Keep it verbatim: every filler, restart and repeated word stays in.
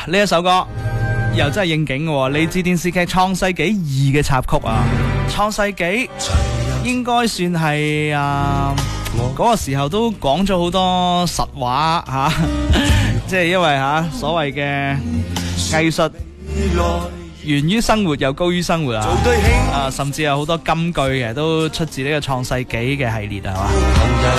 呢一首歌又真係應景嘅，嚟自電視劇《創世紀二》嘅插曲啊！《創世紀》應該算係啊嗰個時候都講咗好多實話吓、啊，即係因為吓、啊、所謂嘅藝術源於生活又高於生活啊！啊，甚至有好多金句嘅都出自呢個《創世紀》嘅系列係嘛。